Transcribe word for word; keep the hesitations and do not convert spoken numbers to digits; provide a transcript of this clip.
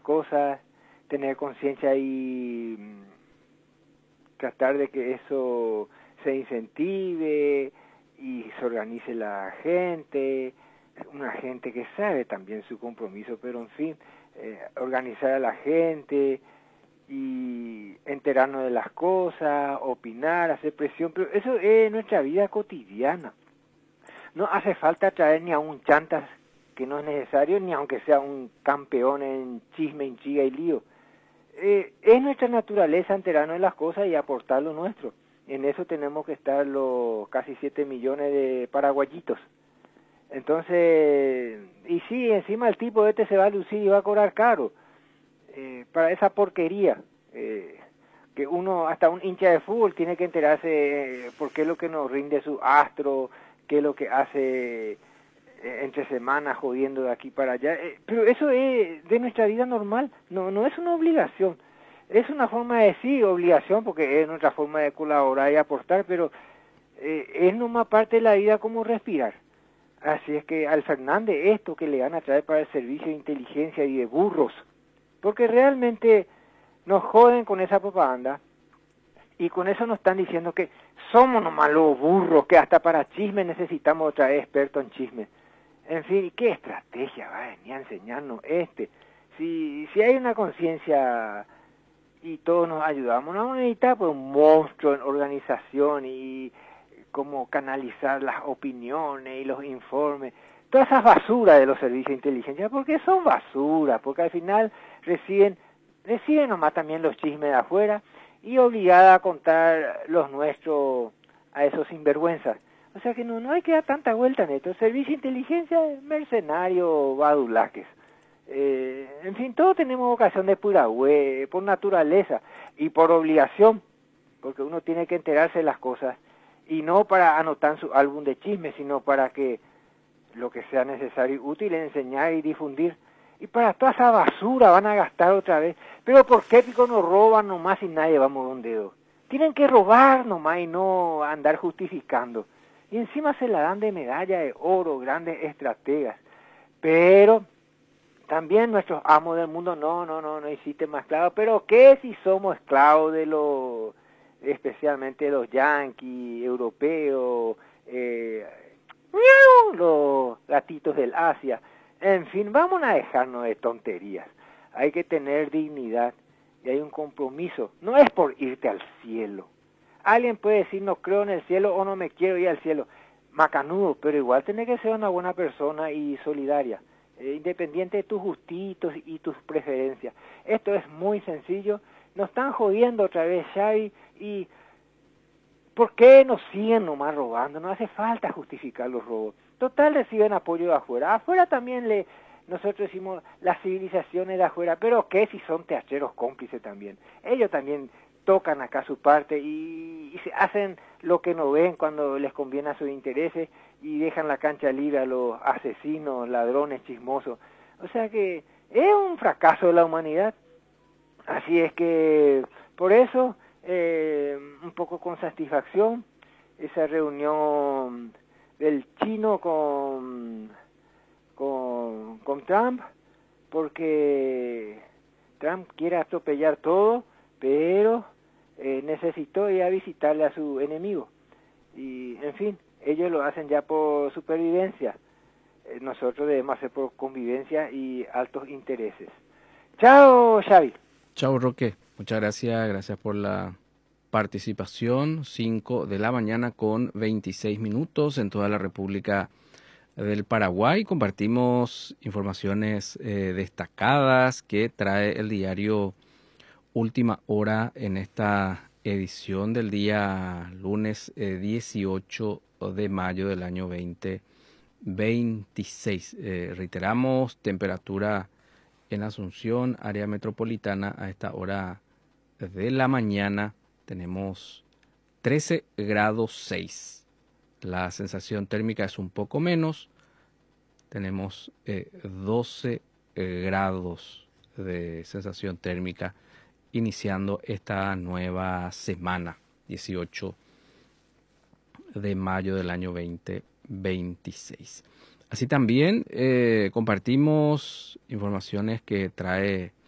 cosas, tener conciencia y tratar de que eso se incentive y se organice la gente, una gente que sabe también su compromiso, pero en fin, eh, organizar a la gente y enterarnos de las cosas, opinar, hacer presión, pero eso es nuestra vida cotidiana. No hace falta traer ni a un chantas que no es necesario, ni aunque sea un campeón en chisme, intriga y lío. Eh, es nuestra naturaleza enterarnos de las cosas y aportar lo nuestro. En eso tenemos que estar los casi siete millones de paraguayitos. Entonces, y sí, encima el tipo este se va a lucir y va a cobrar caro eh, para esa porquería. Eh, que uno, hasta un hincha de fútbol, tiene que enterarse eh, por qué es lo que nos rinde su astro, qué es lo que hace eh, entre semanas jodiendo de aquí para allá. Eh, pero eso es de nuestra vida normal, no, no es una obligación. Es una forma de decir obligación, porque es nuestra forma de colaborar y aportar, pero eh, es nomás parte de la vida como respirar. Así es que al Fernández esto que le van a traer para el servicio de inteligencia y de burros, porque realmente nos joden con esa propaganda y con eso nos están diciendo que somos nomás los burros, que hasta para chisme necesitamos otra vez expertos en chisme. En fin, ¿qué estrategia va a venir a enseñarnos este? Si, si hay una conciencia y todos nos ayudamos, no vamos a necesitar pues, un monstruo en organización y cómo canalizar las opiniones y los informes, todas esas basuras de los servicios de inteligencia, porque son basuras, porque al final reciben, reciben nomás también los chismes de afuera y obligada a contar los nuestros a esos sinvergüenzas. O sea que no, no hay que dar tanta vuelta en esto. Servicio de inteligencia, mercenario, badulaques. Eh, en fin, todos tenemos vocación de pura hue, por naturaleza y por obligación, porque uno tiene que enterarse de las cosas y no para anotar en su álbum de chismes, sino para que lo que sea necesario y útil enseñar y difundir. Y para toda esa basura van a gastar otra vez. Pero ¿por qué pico nos roban nomás y nadie va a mover un dedo? Tienen que robar nomás y no andar justificando. Y encima se la dan de medalla de oro, grandes estrategas. Pero también nuestros amos del mundo, no, no, no, no existen más esclavos. Pero ¿qué si somos esclavos de los, especialmente de los yanquis, europeos, eh, los gatitos del Asia? En fin, vamos a dejarnos de tonterías. Hay que tener dignidad y hay un compromiso. No es por irte al cielo. Alguien puede decir no creo en el cielo o no me quiero ir al cielo. Macanudo, pero igual tenés que ser una buena persona y solidaria, eh, independiente de tus gustitos y tus preferencias. Esto es muy sencillo. Nos están jodiendo otra vez, Xavi, y ¿por qué nos siguen nomás robando? No hace falta justificar los robos. Total, reciben apoyo de afuera. Afuera también le, nosotros decimos las civilizaciones de afuera, pero ¿qué si son teatreros cómplices también? Ellos también tocan acá su parte y, y se hacen lo que no ven cuando les conviene a sus intereses y dejan la cancha libre a los asesinos, ladrones, chismosos. O sea que es un fracaso de la humanidad. Así es que, por eso, eh, un poco con satisfacción, esa reunión del chino con, con, con Trump, porque Trump quiere atropellar todo, pero eh, necesitó ir a visitarle a su enemigo. Y, en fin, ellos lo hacen ya por supervivencia. Eh, nosotros debemos hacer por convivencia y altos intereses. Chao, Xavi. Chao, Roque. Muchas gracias. Gracias por la participación. cinco de la mañana con veintiséis minutos en toda la República del Paraguay. Compartimos informaciones eh, destacadas que trae el diario Última Hora en esta edición del día lunes eh, dieciocho de mayo del año veinte veintiséis. Eh, reiteramos, temperatura en Asunción, área metropolitana, a esta hora de la mañana tenemos trece grados seis. La sensación térmica es un poco menos. Tenemos eh, doce eh, grados de sensación térmica iniciando esta nueva semana, dieciocho de mayo del año veinte veintiséis. Así también eh, compartimos informaciones que trae